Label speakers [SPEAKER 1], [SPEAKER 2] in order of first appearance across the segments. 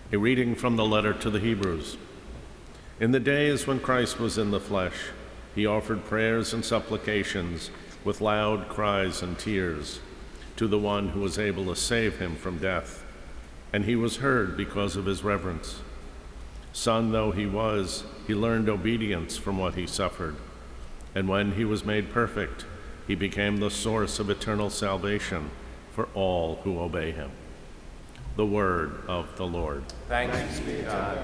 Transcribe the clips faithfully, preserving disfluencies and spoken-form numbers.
[SPEAKER 1] A reading from the letter to the Hebrews. In the days when Christ was in the flesh, he offered prayers and supplications with loud cries and tears to the one who was able to save him from death, and he was heard because of his reverence. Son though he was, he learned obedience from what he suffered, and when he was made perfect, he became the source of eternal salvation for all who obey him. The word of the Lord.
[SPEAKER 2] Thanks be to God.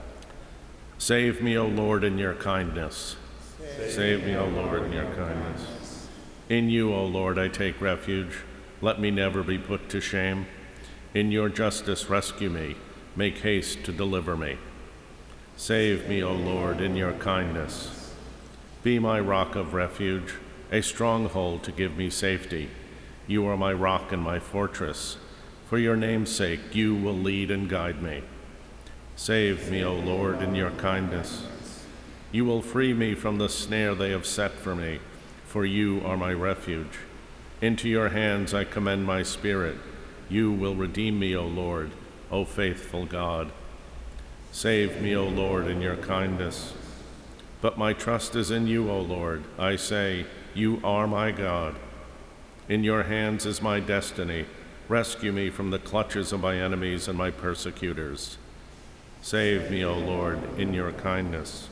[SPEAKER 1] Save me, O Lord, in your kindness. Save, Save me, O Lord, in your kindness. In you, O Lord, I take refuge. Let me never be put to shame. In your justice, rescue me. Make haste to deliver me. Save me, O Lord, in your kindness. Be my rock of refuge, a stronghold to give me safety. You are my rock and my fortress. For your name's sake, you will lead and guide me. Save me, O Lord, in your kindness. You will free me from the snare they have set for me, for you are my refuge. Into your hands I commend my spirit. You will redeem me, O Lord, O faithful God. Save me, O Lord, in your kindness. But my trust is in you, O Lord. I say, you are my God. In your hands is my destiny. Rescue me from the clutches of my enemies and my persecutors. Save me, O Lord, in your kindness.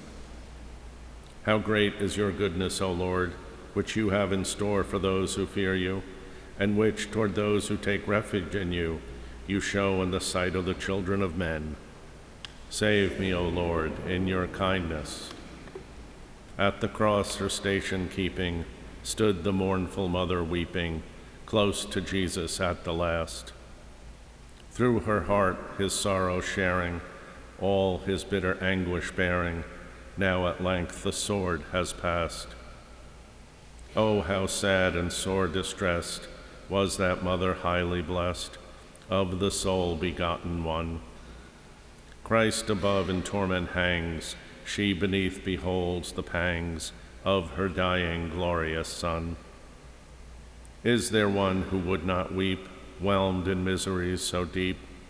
[SPEAKER 1] How great is your goodness, O Lord, which you have in store for those who fear you, and which, toward those who take refuge in you, you show in the sight of the children of men. Save me, O Lord, in your kindness. At the cross, her station keeping, stood the mournful mother weeping, close to Jesus at the last. Through her heart his sorrow sharing, all his bitter anguish bearing, now at length the sword has passed. Oh, how sad and sore distressed was that mother highly blessed, of the soul begotten one. Christ above in torment hangs, she beneath beholds the pangs of her dying glorious Son. Is there one who would not weep, whelmed in miseries so deep?